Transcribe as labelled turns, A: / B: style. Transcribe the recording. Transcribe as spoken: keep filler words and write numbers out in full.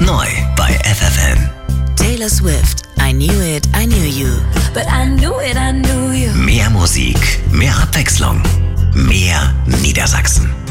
A: Neu bei F F N.
B: Taylor Swift, I Knew It, I Knew You.
C: But I knew it, I knew you.
A: Mehr Musik, mehr Abwechslung, mehr Niedersachsen.